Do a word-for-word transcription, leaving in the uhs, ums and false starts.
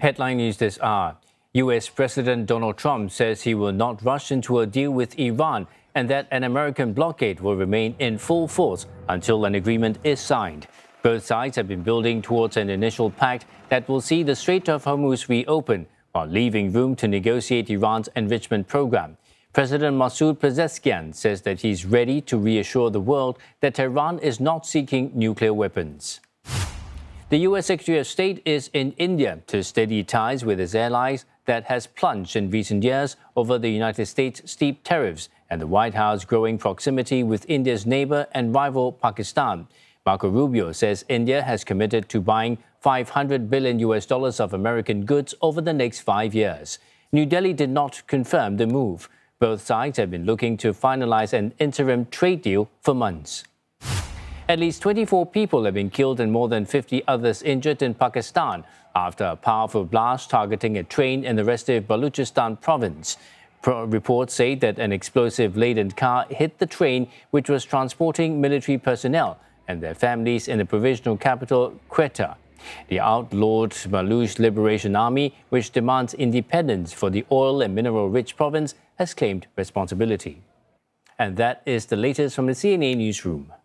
Headline news this hour. U S President Donald Trump says he will not rush into a deal with Iran and that an American blockade will remain in full force until an agreement is signed. Both sides have been building towards an initial pact that will see the Strait of Hormuz reopen while leaving room to negotiate Iran's enrichment program. President Masoud Pezeshkian says that he's ready to reassure the world that Tehran is not seeking nuclear weapons. The U S Secretary of State is in India to steady ties with its allies that has plunged in recent years over the United States' steep tariffs and the White House growing proximity with India's neighbor and rival Pakistan. Marco Rubio says India has committed to buying five hundred billion U S dollars of American goods over the next five years. New Delhi did not confirm the move. Both sides have been looking to finalize an interim trade deal for months. At least twenty-four people have been killed and more than fifty others injured in Pakistan after a powerful blast targeting a train in the restive Balochistan province. Pro- reports say that an explosive-laden car hit the train, which was transporting military personnel and their families in the provisional capital, Quetta. The outlawed Baloch Liberation Army, which demands independence for the oil and mineral-rich province, has claimed responsibility. And that is the latest from the C N A newsroom.